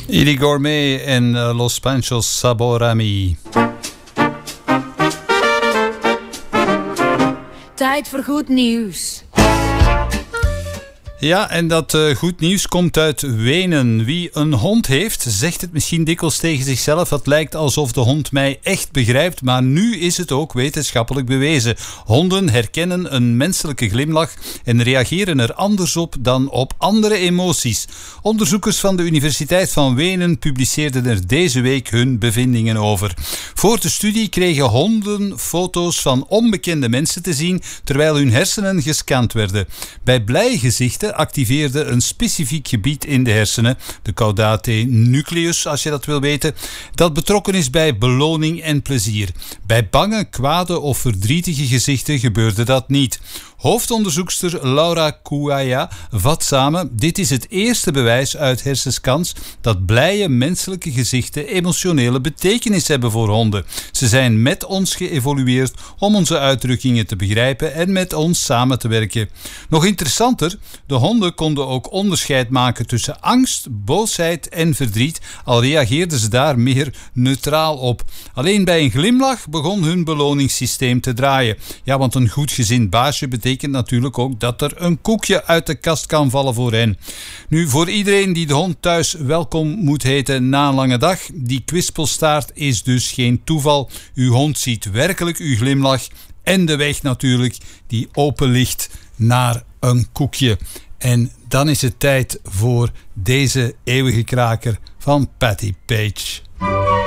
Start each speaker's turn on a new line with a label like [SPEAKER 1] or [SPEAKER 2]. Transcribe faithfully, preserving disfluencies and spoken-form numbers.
[SPEAKER 1] Ili Gourmet en uh, Los Panchos Sabor a Mi.
[SPEAKER 2] Tijd voor goed nieuws.
[SPEAKER 1] Ja, en dat uh, goed nieuws komt uit Wenen. Wie een hond heeft, zegt het misschien dikwijls tegen zichzelf. Het lijkt alsof de hond mij echt begrijpt, maar nu is het ook wetenschappelijk bewezen. Honden herkennen een menselijke glimlach en reageren er anders op dan op andere emoties. Onderzoekers van de Universiteit van Wenen publiceerden er deze week hun bevindingen over. Voor de studie kregen honden foto's van onbekende mensen te zien, terwijl hun hersenen gescand werden. Bij blije gezichten activeerde een specifiek gebied in de hersenen, de caudate nucleus als je dat wil weten, dat betrokken is bij beloning en plezier. Bij bange, kwade of verdrietige gezichten gebeurde dat niet. Hoofdonderzoekster Laura Kouaya vat samen: dit is het eerste bewijs uit hersenscans dat blije menselijke gezichten emotionele betekenis hebben voor honden. Ze zijn met ons geëvolueerd om onze uitdrukkingen te begrijpen en met ons samen te werken. Nog interessanter, de honden konden ook onderscheid maken tussen angst, boosheid en verdriet, al reageerden ze daar meer neutraal op. Alleen bij een glimlach begon hun beloningssysteem te draaien. Ja, want een goed gezind baasje betekent natuurlijk ook dat er een koekje uit de kast kan vallen voor hen. Nu, voor iedereen die de hond thuis welkom moet heten na een lange dag, die kwispelstaart is dus geen toeval. Uw hond ziet werkelijk uw glimlach en de weg natuurlijk die open ligt naar een koekje. En dan is het tijd voor deze eeuwige kraker van Patti Page.